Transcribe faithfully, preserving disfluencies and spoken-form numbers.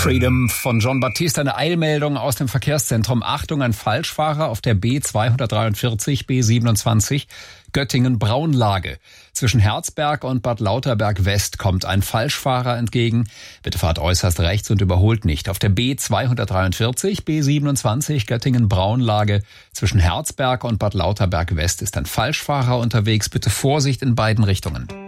Freedom von John Baptiste, eine Eilmeldung aus dem Verkehrszentrum. Achtung, ein Falschfahrer auf der B zweihundertdreiundvierzig, B siebenundzwanzig, Göttingen-Braunlage. Zwischen Herzberg und Bad Lauterberg West kommt ein Falschfahrer entgegen. Bitte fahrt äußerst rechts und überholt nicht. Auf der B zweihundertdreiundvierzig, B siebenundzwanzig, Göttingen-Braunlage. Zwischen Herzberg und Bad Lauterberg West ist ein Falschfahrer unterwegs. Bitte Vorsicht in beiden Richtungen.